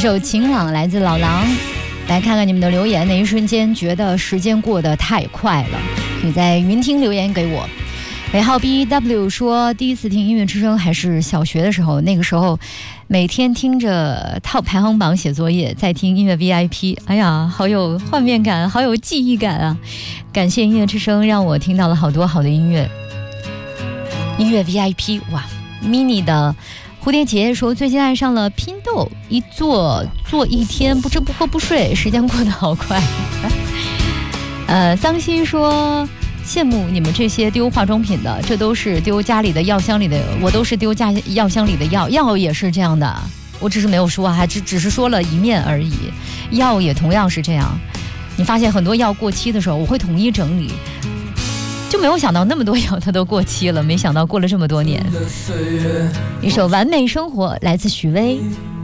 首晴朗来自老狼。来看看你们的留言，哪一瞬间觉得时间过得太快了，可以在云听留言给我。尾号 BW 说，第一次听音乐之声还是小学的时候，那个时候每天听着 Top 排行榜写作业，再听音乐 VIP， 哎呀，好有画面感，好有记忆感啊！感谢音乐之声，让我听到了好多好的音乐。音乐 VIP， 哇 ，mini 的蝴蝶结说，最近爱上了拼豆，一做一天，不吃不喝不睡，时间过得好快。桑西说，羡慕你们这些丢化妆品的，这都是丢家里的药箱里的，我都是丢药箱里的药也是这样的，我只是没有说，还只是说了一面而已。药也同样是这样，你发现很多药过期的时候，我会统一整理，就没有想到那么多药它都过期了，没想到过了这么多年。一首《完美生活》来自许巍。